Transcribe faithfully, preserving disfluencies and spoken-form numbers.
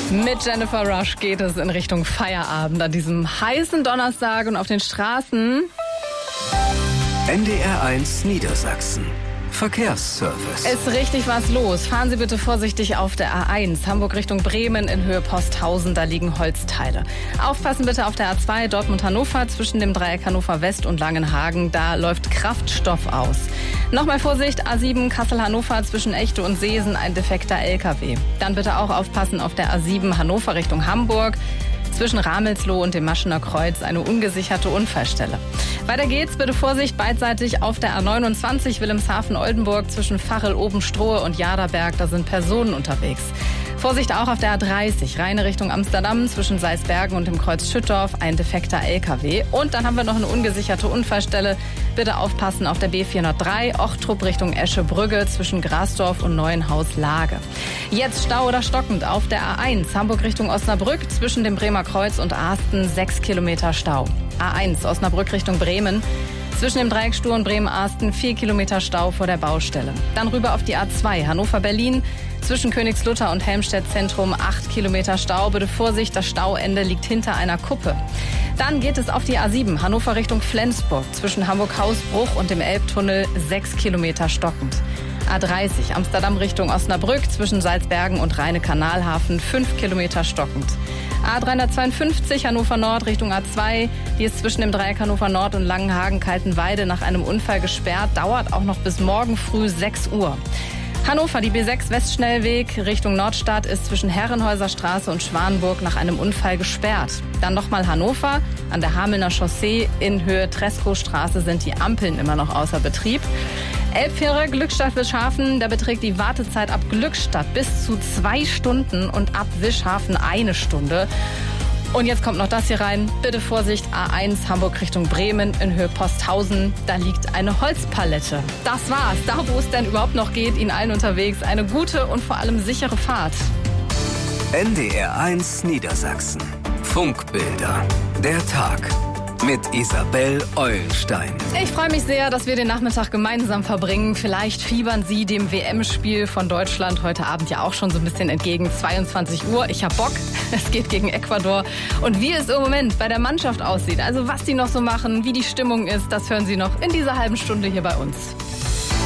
Mit Jennifer Rush geht es in Richtung Feierabend an diesem heißen Donnerstag und auf den Straßen. N D R eins Niedersachsen. Verkehrsservice. Ist richtig was los. Fahren Sie bitte vorsichtig auf der A eins. Hamburg Richtung Bremen in Höhe Posthausen, da liegen Holzteile. Aufpassen bitte auf der A zwei Dortmund-Hannover zwischen dem Dreieck Hannover West und Langenhagen. Da läuft Kraftstoff aus. Nochmal Vorsicht, A sieben Kassel-Hannover zwischen Echte und Seesen, ein defekter L K W. Dann bitte auch aufpassen auf der A sieben Hannover Richtung Hamburg. Zwischen Ramelsloh und dem Maschener Kreuz eine ungesicherte Unfallstelle. Weiter geht's, bitte Vorsicht, beidseitig auf der A neunundzwanzig Wilhelmshaven-Oldenburg zwischen Fachel-Obenstrohe und Jaderberg, da sind Personen unterwegs. Vorsicht auch auf der A dreißig, Rheine Richtung Amsterdam zwischen Salzbergen und dem Kreuz Schüttorf, ein defekter L K W. Und dann haben wir noch eine ungesicherte Unfallstelle. Bitte aufpassen auf der B vierhundertdrei, Ochtrup Richtung Eschebrügge zwischen Grasdorf und Neuenhaus-Lage. Jetzt Stau oder stockend auf der A eins, Hamburg Richtung Osnabrück zwischen dem Bremer Kreuz und Ahsten, sechs Kilometer Stau. A eins, Osnabrück Richtung Bremen. Zwischen dem Dreieck Stur und Bremen-Ahsten vier Kilometer Stau vor der Baustelle. Dann rüber auf die A zwei, Hannover-Berlin. Zwischen Königslutter und Helmstedt-Zentrum acht Kilometer Stau. Bitte Vorsicht, das Stauende liegt hinter einer Kuppe. Dann geht es auf die A sieben, Hannover Richtung Flensburg. Zwischen Hamburg-Hausbruch und dem Elbtunnel sechs Kilometer stockend. A dreißig, Amsterdam Richtung Osnabrück. Zwischen Salzbergen und Rheine-Kanalhafen fünf Kilometer stockend. A dreihundertzweiundfünfzig Hannover Nord Richtung A zwei. Die ist zwischen dem Dreieck Hannover Nord und Langenhagen-Kaltenweide nach einem Unfall gesperrt. Dauert auch noch bis morgen früh sechs Uhr. Hannover, die B sechs Westschnellweg Richtung Nordstadt ist zwischen Herrenhäuser Straße und Schwanenburg nach einem Unfall gesperrt. Dann nochmal Hannover, an der Hamelner Chaussee in Höhe Treskostraße sind die Ampeln immer noch außer Betrieb. Elbfähre Glückstadt Wischhafen, da beträgt die Wartezeit ab Glückstadt bis zu zwei Stunden und ab Wischhafen eine Stunde. Und jetzt kommt noch das hier rein. Bitte Vorsicht, A eins Hamburg Richtung Bremen in Höhe Posthausen. Da liegt eine Holzpalette. Das war's. Da, wo es denn überhaupt noch geht, Ihnen allen unterwegs eine gute und vor allem sichere Fahrt. N D R eins Niedersachsen. Funkbilder. Der Tag. Mit Isabel Eulenstein. Ich freue mich sehr, dass wir den Nachmittag gemeinsam verbringen. Vielleicht fiebern Sie dem W M-Spiel von Deutschland heute Abend ja auch schon so ein bisschen entgegen. zweiundzwanzig Uhr. Ich hab Bock. Es geht gegen Ecuador. Und wie es im Moment bei der Mannschaft aussieht, also was die noch so machen, wie die Stimmung ist, das hören Sie noch in dieser halben Stunde hier bei uns.